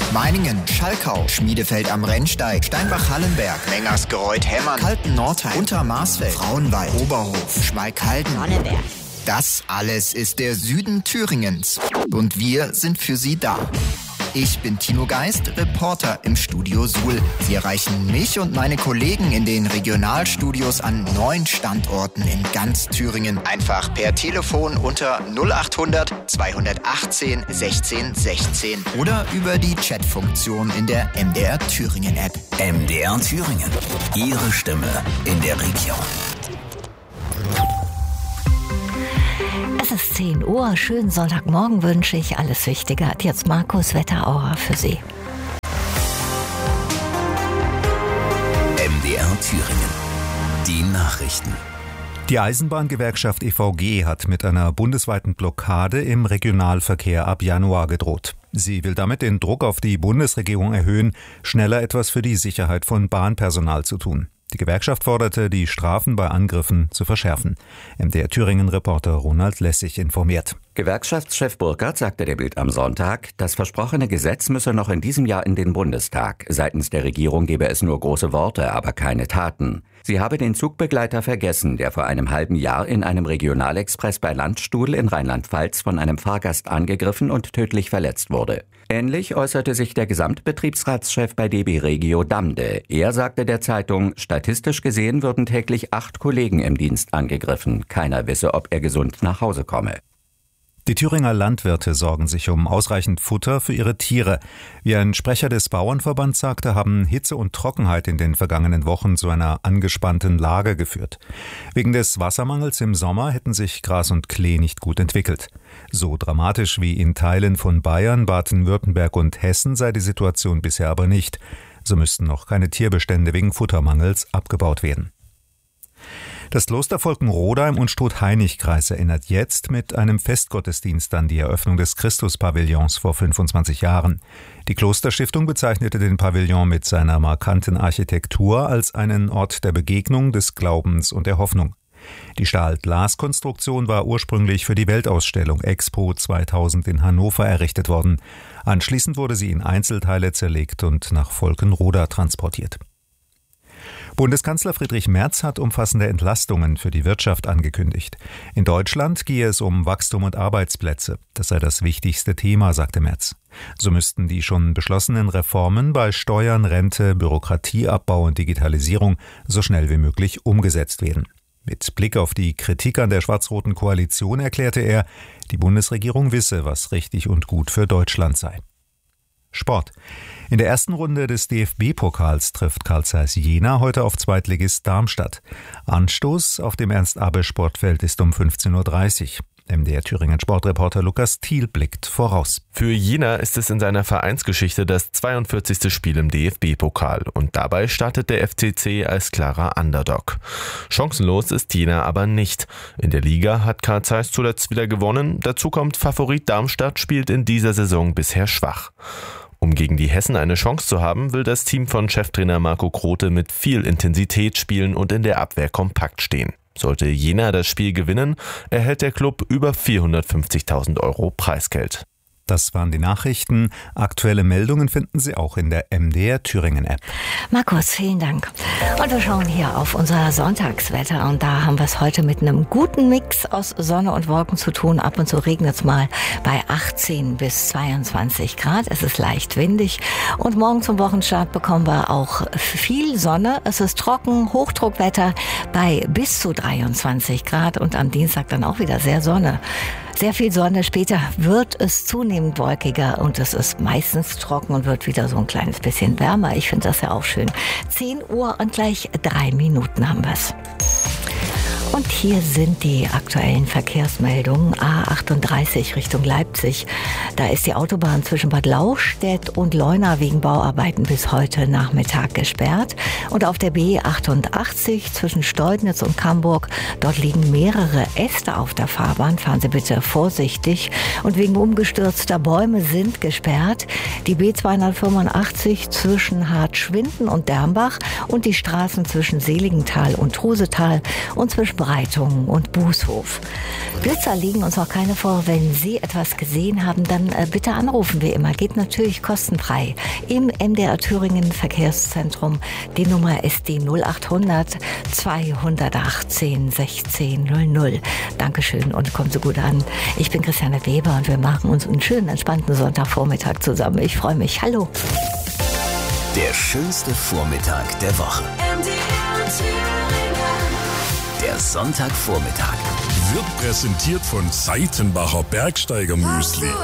Meiningen, Schalkau, Schmiedefeld am Rennsteig, Steinbach-Hallenberg, Mengersgereuth-Hemmern, Kalten-Nordheim, Untermarsfeld, Frauenwald, Oberhof, Schmalkalden, Sonneberg. Das alles ist der Süden Thüringens. Und wir sind für Sie da. Ich bin Tino Geist, Reporter im Studio Suhl. Sie erreichen mich und meine Kollegen in den Regionalstudios an 9 Standorten in ganz Thüringen. Einfach per Telefon unter 0800 218 16 16 oder über die Chatfunktion in der MDR Thüringen App. MDR Thüringen. Ihre Stimme in der Region. Es ist 10 Uhr. Schönen Sonntagmorgen wünsche ich. Alles Wichtige hat jetzt Markus Wetteraura für Sie. MDR Thüringen. Die Nachrichten. Die Eisenbahngewerkschaft EVG hat mit einer bundesweiten Blockade im Regionalverkehr ab Januar gedroht. Sie will damit den Druck auf die Bundesregierung erhöhen, schneller etwas für die Sicherheit von Bahnpersonal zu tun. Die Gewerkschaft forderte, die Strafen bei Angriffen zu verschärfen. MDR Thüringen-Reporter Ronald Lessig informiert. Gewerkschaftschef Burkhardt sagte der Bild am Sonntag, das versprochene Gesetz müsse noch in diesem Jahr in den Bundestag. Seitens der Regierung gebe es nur große Worte, aber keine Taten. Sie habe den Zugbegleiter vergessen, der vor einem halben Jahr in einem Regionalexpress bei Landstuhl in Rheinland-Pfalz von einem Fahrgast angegriffen und tödlich verletzt wurde. Ähnlich äußerte sich der Gesamtbetriebsratschef bei DB Regio Damde. Er sagte der Zeitung, statistisch gesehen würden täglich 8 Kollegen im Dienst angegriffen. Keiner wisse, ob er gesund nach Hause komme. Die Thüringer Landwirte sorgen sich um ausreichend Futter für ihre Tiere. Wie ein Sprecher des Bauernverbands sagte, haben Hitze und Trockenheit in den vergangenen Wochen zu einer angespannten Lage geführt. Wegen des Wassermangels im Sommer hätten sich Gras und Klee nicht gut entwickelt. So dramatisch wie in Teilen von Bayern, Baden-Württemberg und Hessen sei die Situation bisher aber nicht. So müssten noch keine Tierbestände wegen Futtermangels abgebaut werden. Das Kloster Volkenroda im Unstrut-Hainich-Kreis erinnert jetzt mit einem Festgottesdienst an die Eröffnung des Christus-Pavillons vor 25 Jahren. Die Klosterstiftung bezeichnete den Pavillon mit seiner markanten Architektur als einen Ort der Begegnung, des Glaubens und der Hoffnung. Die Stahl-Glas-Konstruktion war ursprünglich für die Weltausstellung Expo 2000 in Hannover errichtet worden. Anschließend wurde sie in Einzelteile zerlegt und nach Volkenroda transportiert. Bundeskanzler Friedrich Merz hat umfassende Entlastungen für die Wirtschaft angekündigt. In Deutschland gehe es um Wachstum und Arbeitsplätze. Das sei das wichtigste Thema, sagte Merz. So müssten die schon beschlossenen Reformen bei Steuern, Rente, Bürokratieabbau und Digitalisierung so schnell wie möglich umgesetzt werden. Mit Blick auf die Kritik an der schwarz-roten Koalition erklärte er, die Bundesregierung wisse, was richtig und gut für Deutschland sei. Sport. In der ersten Runde des DFB-Pokals trifft Carl Zeiss Jena heute auf Zweitligist Darmstadt. Anstoß auf dem Ernst-Abbe-Sportfeld ist um 15.30 Uhr. MDR Thüringen Sportreporter Lukas Thiel blickt voraus. Für Jena ist es in seiner Vereinsgeschichte das 42. Spiel im DFB-Pokal und dabei startet der FCC als klarer Underdog. Chancenlos ist Jena aber nicht. In der Liga hat Carl Zeiss zuletzt wieder gewonnen. Dazu kommt Favorit Darmstadt, spielt in dieser Saison bisher schwach. Um gegen die Hessen eine Chance zu haben, will das Team von Cheftrainer Marco Grote mit viel Intensität spielen und in der Abwehr kompakt stehen. Sollte Jena das Spiel gewinnen, erhält der Klub über 450.000 € Preisgeld. Das waren die Nachrichten. Aktuelle Meldungen finden Sie auch in der MDR Thüringen App. Markus, vielen Dank. Und wir schauen hier auf unser Sonntagswetter. Und da haben wir es heute mit einem guten Mix aus Sonne und Wolken zu tun. Ab und zu regnet es mal bei 18 bis 22 Grad. Es ist leicht windig. Und morgen zum Wochenstart bekommen wir auch viel Sonne. Es ist trocken, Hochdruckwetter bei bis zu 23 Grad. Und am Dienstag dann auch wieder sehr viel Sonne. Später wird es zunehmend wolkiger und es ist meistens trocken und wird wieder so ein kleines bisschen wärmer. Ich finde das ja auch schön. 10 Uhr und gleich 3 Minuten haben wir es. Und hier sind die aktuellen Verkehrsmeldungen. A38 Richtung Leipzig. Da ist die Autobahn zwischen Bad Lauchstädt und Leuna wegen Bauarbeiten bis heute Nachmittag gesperrt. Und auf der B88 zwischen Steudnitz und Camburg, dort liegen mehrere Äste auf der Fahrbahn. Fahren Sie bitte vorsichtig. Und wegen umgestürzter Bäume sind gesperrt die B285 zwischen Hartschwinden und Dermbach und die Straßen zwischen Seligenthal und Trusetal und zwischen Zubereitung und Bußhof. Blitzer liegen uns auch keine vor. Wenn Sie etwas gesehen haben, dann bitte anrufen, wie immer. Geht natürlich kostenfrei im MDR Thüringen Verkehrszentrum. Die Nummer ist die 0800 218 1600. Dankeschön und kommen Sie gut an. Ich bin Christiane Weber und wir machen uns einen schönen, entspannten Sonntagvormittag zusammen. Ich freue mich. Hallo. Der schönste Vormittag der Woche. Der Sonntagvormittag wird präsentiert von Seitenbacher Bergsteiger Müsli.